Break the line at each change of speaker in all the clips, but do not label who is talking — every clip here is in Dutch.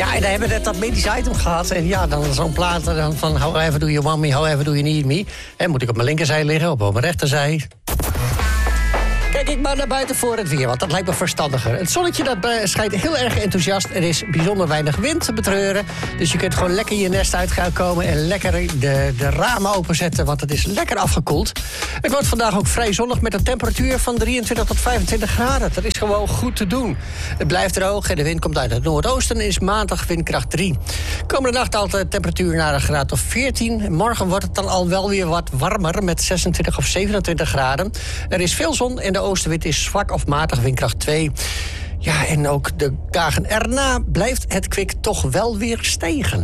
Ja, en dan hebben we net dat medisch item gehad. En ja, dan zo'n plaat dan van however do you want me, however do you need me. En moet ik op mijn linkerzij liggen, of op mijn rechterzij? Kijk ik maar naar buiten voor het weer, want dat lijkt me verstandiger. Het zonnetje dat schijnt heel erg enthousiast. Er is bijzonder weinig wind te betreuren. Dus je kunt gewoon lekker je nest uit gaan komen en lekker de ramen openzetten, want het is lekker afgekoeld. Het wordt vandaag ook vrij zonnig met een temperatuur van 23 tot 25 graden. Dat is gewoon goed te doen. Het blijft droog en de wind komt uit het noordoosten en is maandag windkracht 3. Komende nacht daalt de temperatuur naar een graad of 14. Morgen wordt het dan al wel weer wat warmer met 26 of 27 graden. Er is veel zon en de oostenwind is zwak of matig windkracht 2. Ja, en ook de dagen erna blijft het kwik toch wel weer stijgen.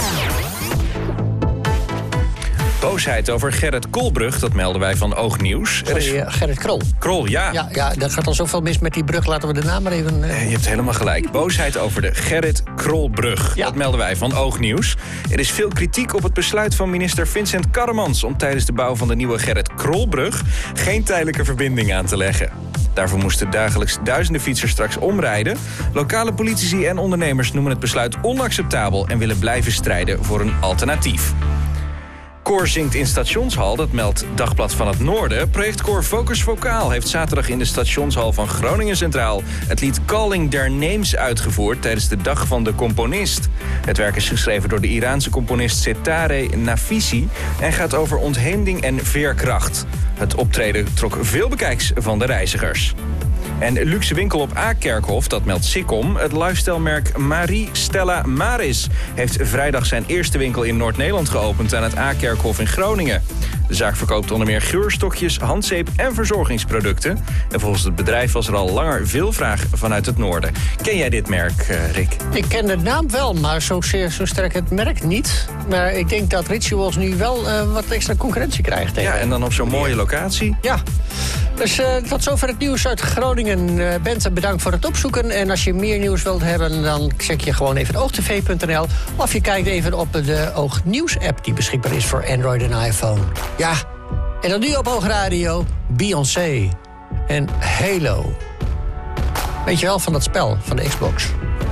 Boosheid over Gerrit Kolbrug, dat melden wij van Oognieuws.
Gerrit Krol.
Krol, ja.
Ja, dat gaat al zoveel mis met die brug. Laten we de naam maar even...
Je hebt helemaal gelijk. Boosheid over de Gerrit Krolbrug. Ja. Dat melden wij van Oognieuws. Er is veel kritiek op het besluit van minister Vincent Karremans om tijdens de bouw van de nieuwe Gerrit Krolbrug geen tijdelijke verbinding aan te leggen. Daarvoor moesten dagelijks duizenden fietsers straks omrijden. Lokale politici en ondernemers noemen het besluit onacceptabel en willen blijven strijden voor een alternatief. Koor zingt in Stationshal, dat meldt Dagblad van het Noorden. Projectkoor Focus Vocaal heeft zaterdag in de Stationshal van Groningen Centraal het lied Calling Their Names uitgevoerd tijdens de Dag van de Componist. Het werk is geschreven door de Iraanse componist Setareh Nafisi en gaat over ontheemding en veerkracht. Het optreden trok veel bekijks van de reizigers. En luxe winkel op A-kerkhof, dat meldt Sikkom. Het lifestyle-merk Marie Stella Maris heeft vrijdag zijn eerste winkel in Noord-Nederland geopend aan het A-kerkhof in Groningen. De zaak verkoopt onder meer geurstokjes, handzeep en verzorgingsproducten. En volgens het bedrijf was er al langer veel vraag vanuit het noorden. Ken jij dit merk, Rick?
Ik ken de naam wel, maar zo sterk het merk niet. Maar ik denk dat Rituals nu wel wat extra concurrentie krijgt.
Ja, en dan op zo'n mooie locatie.
Ja. Dus tot zover het nieuws uit Groningen. Bente, bedankt voor het opzoeken. En als je meer nieuws wilt hebben, dan check je gewoon even oogtv.nl. Of je kijkt even op de Oognieuws-app die beschikbaar is voor Android en iPhone. Ja, en dan nu op Oogradio, Beyoncé en Halo. Weet je wel, van dat spel, van de Xbox.